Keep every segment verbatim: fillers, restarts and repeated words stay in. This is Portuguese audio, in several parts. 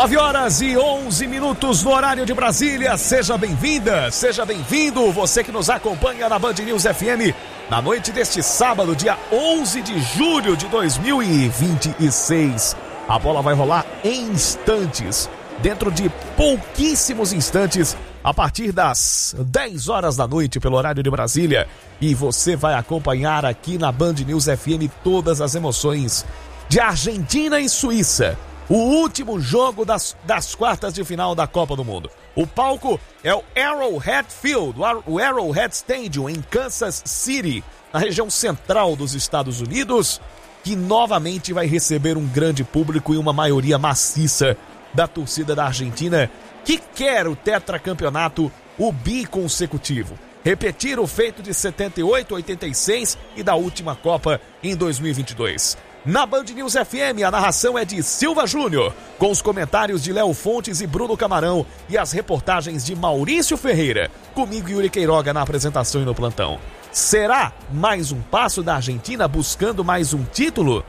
nove horas e onze minutos no horário de Brasília. Seja bem-vinda, seja bem-vindo, você que nos acompanha na Band News F M, na noite deste sábado, dia onze de julho de dois mil e vinte e seis. A bola vai rolar em instantes, dentro de pouquíssimos instantes, a partir das dez horas da noite, pelo horário de Brasília. E você vai acompanhar aqui na Band News F M todas as emoções de Argentina e Suíça. O último jogo das, das quartas de final da Copa do Mundo. O palco é o Arrowhead Field, o Arrowhead Stadium, em Kansas City, na região central dos Estados Unidos, que novamente vai receber um grande público e uma maioria maciça da torcida da Argentina, que quer o tetracampeonato, o biconsecutivo. Repetir o feito de setenta e oito, oitenta e seis e da última Copa em dois mil e vinte e dois. Na Band News F M, a narração é de Silva Júnior, com os comentários de Léo Fontes e Bruno Camarão e as reportagens de Maurício Ferreira, comigo Yuri Queiroga na apresentação e no plantão. Será mais um passo da Argentina buscando mais um título?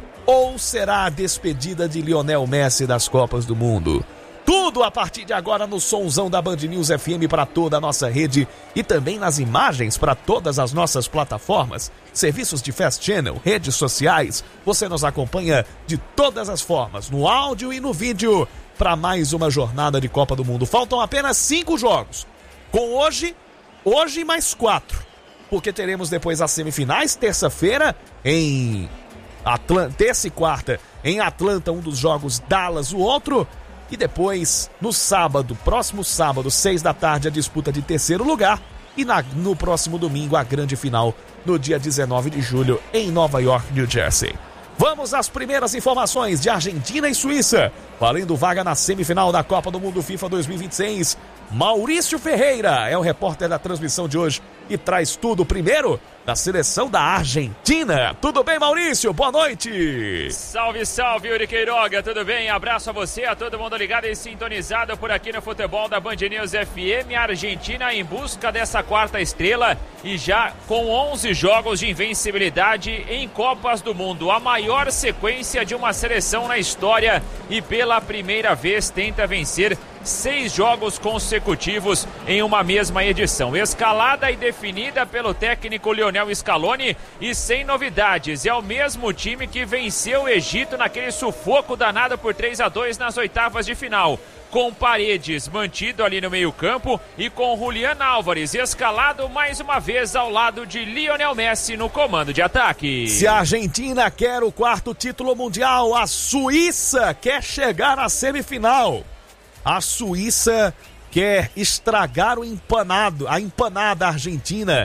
Ou será a despedida de Lionel Messi das Copas do Mundo? Tudo a partir de agora no sonzão da Band News F M para toda a nossa rede e também nas imagens para todas as nossas plataformas, serviços de Fast Channel, redes sociais. Você nos acompanha de todas as formas, no áudio e no vídeo, para mais uma jornada de Copa do Mundo. Faltam apenas cinco jogos, com hoje, hoje mais quatro, porque teremos depois as semifinais, terça-feira em Atlanta, terça e quarta em Atlanta, um dos jogos, Dallas o outro. E depois, no sábado, próximo sábado, seis da tarde, a disputa de terceiro lugar. E na, no próximo domingo, a grande final, no dia dezenove de julho, em Nova York, New Jersey. Vamos às primeiras informações de Argentina e Suíça. Valendo vaga na semifinal da Copa do Mundo FIFA dois mil e vinte e seis. Maurício Ferreira é o repórter da transmissão de hoje e traz tudo primeiro da seleção da Argentina. Tudo bem, Maurício? Boa noite! Salve, salve, Yuri Queiroga, tudo bem? Abraço a você, a todo mundo ligado e sintonizado por aqui no futebol da Band News F M. A Argentina em busca dessa quarta estrela e já com onze jogos de invencibilidade em Copas do Mundo. A maior sequência de uma seleção na história e pela primeira vez tenta vencer seis jogos consecutivos em uma mesma edição. Escalada e definida pelo técnico Lionel Scaloni e sem novidades. É o mesmo time que venceu o Egito naquele sufoco danado por três a dois nas oitavas de final. Com Paredes mantido ali no meio-campo e com Julián Álvares escalado mais uma vez ao lado de Lionel Messi no comando de ataque. Se a Argentina quer o quarto título mundial, a Suíça quer chegar à semifinal. A Suíça quer estragar o empanado, a empanada argentina.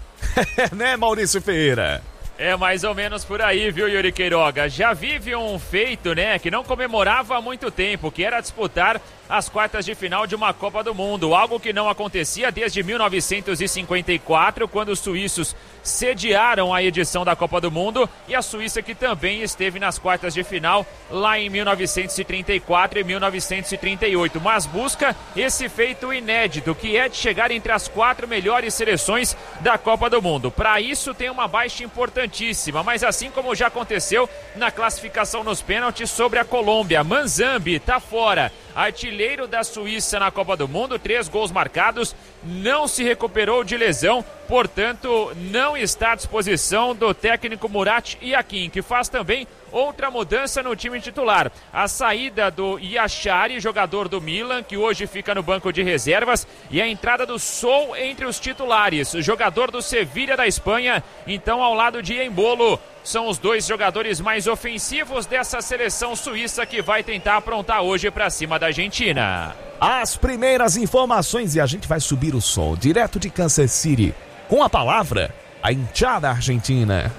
Né, Maurício Ferreira? É mais ou menos por aí, viu, Yuri Queiroga? Já vive um feito, né, que não comemorava há muito tempo, que era disputar as quartas de final de uma Copa do Mundo, algo que não acontecia desde mil novecentos e cinquenta e quatro, quando os suíços sediaram a edição da Copa do Mundo, e a Suíça que também esteve nas quartas de final lá em mil novecentos e trinta e quatro e mil novecentos e trinta e oito, mas busca esse feito inédito, que é de chegar entre as quatro melhores seleções da Copa do Mundo. Para isso tem uma baixa importantíssima, mas assim como já aconteceu na classificação nos pênaltis sobre a Colômbia, Manzambi tá fora. Artilheiro da Suíça na Copa do Mundo, três gols marcados, não se recuperou de lesão, portanto não está à disposição do técnico Murat Yakin, que faz também outra mudança no time titular. A saída do Yachari, jogador do Milan, que hoje fica no banco de reservas, e a entrada do Sol entre os titulares, jogador do Sevilha da Espanha, então ao lado de Embolo. São os dois jogadores mais ofensivos dessa seleção suíça que vai tentar aprontar hoje para cima da Argentina. As primeiras informações, e a gente vai subir o som direto de Kansas City com a palavra a hinchada argentina,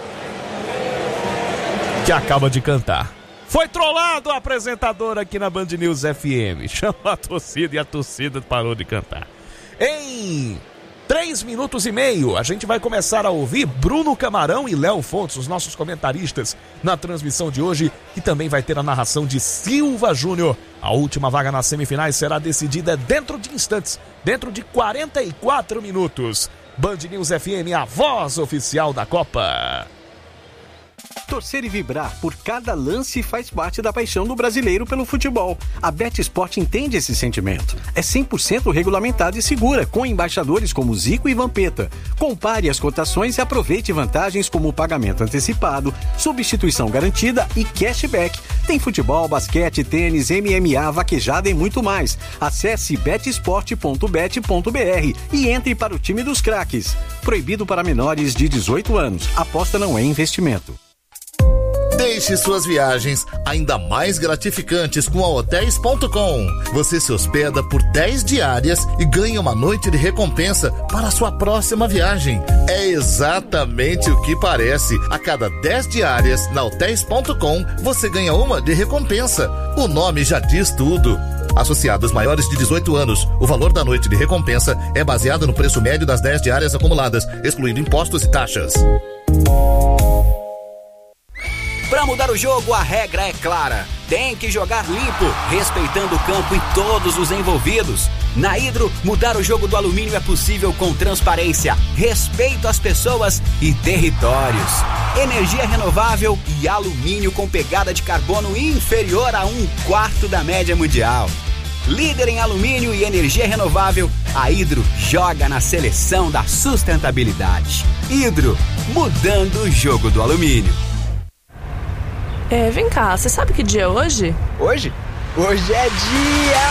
que acaba de cantar. Foi trollado o apresentador aqui na Band News F M. Chamou a torcida e a torcida parou de cantar. Em três minutos e meio, a gente vai começar a ouvir Bruno Camarão e Léo Fontes, os nossos comentaristas, na transmissão de hoje, que também vai ter a narração de Silva Júnior. A última vaga nas semifinais será decidida dentro de instantes, dentro de quarenta e quatro minutos. Band News F M, a voz oficial da Copa. Torcer e vibrar por cada lance faz parte da paixão do brasileiro pelo futebol. A BetSport entende esse sentimento. É cem por cento regulamentada e segura, com embaixadores como Zico e Vampeta. Compare as cotações e aproveite vantagens como pagamento antecipado, substituição garantida e cashback. Tem futebol, basquete, tênis, M M A, vaquejada e muito mais. Acesse bet sport ponto bet ponto b r e entre para o time dos craques. Proibido para menores de dezoito anos. Aposta não é investimento. Deixe suas viagens ainda mais gratificantes com a hotéis ponto com. Você se hospeda por dez diárias e ganha uma noite de recompensa para a sua próxima viagem. É exatamente o que parece. A cada dez diárias na hotéis ponto com, você ganha uma de recompensa. O nome já diz tudo. Associados maiores de dezoito anos, o valor da noite de recompensa é baseado no preço médio das dez diárias acumuladas, excluindo impostos e taxas. Para mudar o jogo, a regra é clara. Tem que jogar limpo, respeitando o campo e todos os envolvidos. Na Hidro, mudar o jogo do alumínio é possível com transparência, respeito às pessoas e territórios. Energia renovável e alumínio com pegada de carbono inferior a um quarto da média mundial. Líder em alumínio e energia renovável, a Hidro joga na seleção da sustentabilidade. Hidro, mudando o jogo do alumínio. É, vem cá, você sabe que dia é hoje? Hoje? Hoje é dia